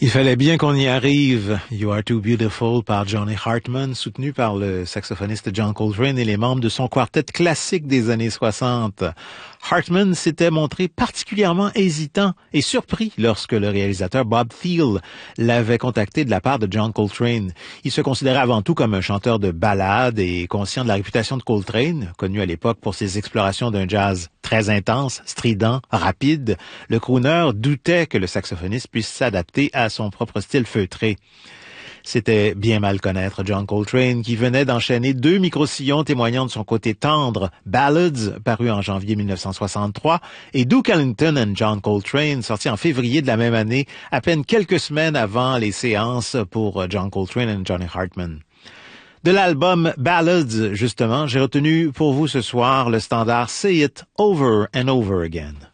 Il fallait bien qu'on y arrive. You Are Too Beautiful par Johnny Hartman, soutenu par le saxophoniste John Coltrane et les membres de son quartet classique des années 60. Hartman s'était montré particulièrement hésitant et surpris lorsque le réalisateur Bob Thiele l'avait contacté de la part de John Coltrane. Il se considérait avant tout comme un chanteur de ballades et conscient de la réputation de Coltrane, connu à l'époque pour ses explorations d'un jazz très intense, strident, rapide. Le crooner doutait que le saxophoniste puisse s'adapter à son propre style feutré. C'était bien mal connaître John Coltrane, qui venait d'enchaîner 2 micro-sillons témoignant de son côté tendre, Ballads, paru en janvier 1963, et Duke Ellington and John Coltrane, sorti en février de la même année, à peine quelques semaines avant les séances pour John Coltrane and Johnny Hartman. De l'album Ballads, justement, j'ai retenu pour vous ce soir le standard Say It Over and Over Again.